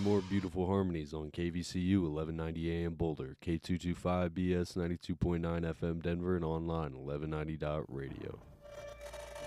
more beautiful harmonies on KVCU 1190 AM Boulder, K225BS 92.9 FM Denver, and online 1190.radio.